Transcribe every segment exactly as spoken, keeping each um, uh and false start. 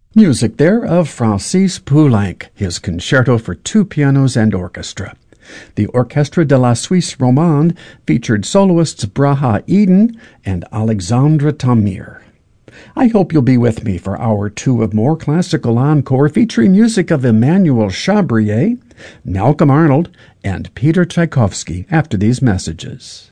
Music there of Francis Poulenc, his concerto for two pianos and orchestra. The Orchestre de la Suisse Romande featured soloists Braha Eden and Alexandre Tamir. I hope you'll be with me for hour two of more Classical Encore featuring music of Emmanuel Chabrier, Malcolm Arnold, and Peter Tchaikovsky after these messages.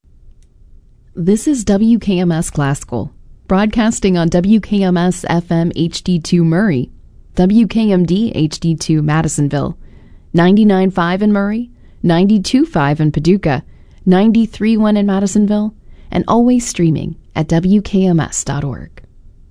This is W K M S Classical, broadcasting on W K M S F M H D two Murray, W K M D H D two Madisonville, ninety-nine point five in Murray, ninety-two point five in Paducah, ninety-three point one in Madisonville, and always streaming at W K M S dot org.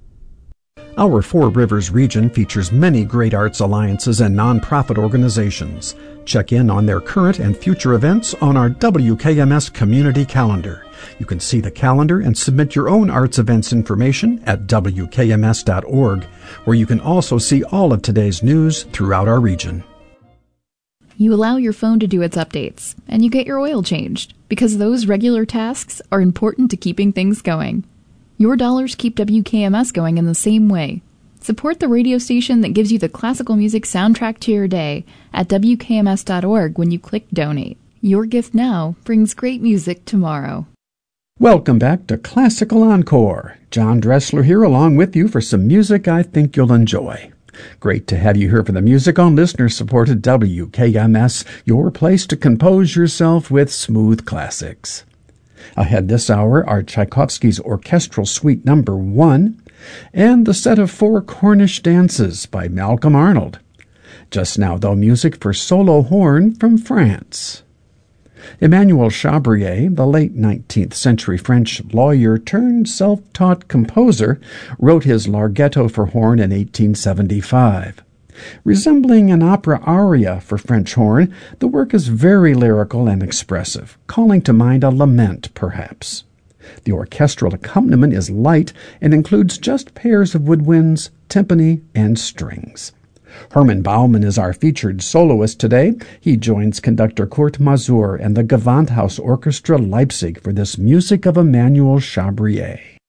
Our Four Rivers region features many great arts alliances and nonprofit organizations. Check in on their current and future events on our W K M S community calendar. You can see the calendar and submit your own arts events information at W K M S dot org, where you can also see all of today's news throughout our region. You allow your phone to do its updates, and you get your oil changed, because those regular tasks are important to keeping things going. Your dollars keep W K M S going in the same way. Support the radio station that gives you the classical music soundtrack to your day at W K M S dot org when you click Donate. Your gift now brings great music tomorrow. Welcome back to Classical Encore. John Dressler here along with you for some music I think you'll enjoy. Great to have you here for the music on listener-supported W K M S, your place to compose yourself with smooth classics. Ahead this hour are Tchaikovsky's Orchestral Suite Number one and the set of four Cornish dances by Malcolm Arnold. Just now, though, music for solo horn from France. Emmanuel Chabrier, the late nineteenth century French lawyer turned self-taught composer, wrote his Larghetto for horn in eighteen seventy-five. Resembling an opera aria for French horn, the work is very lyrical and expressive, calling to mind a lament, perhaps. The orchestral accompaniment is light and includes just pairs of woodwinds, timpani, and strings. Hermann Baumann is our featured soloist today. He joins conductor Kurt Masur and the Gewandhaus Orchestra Leipzig for this music of Emmanuel Chabrier.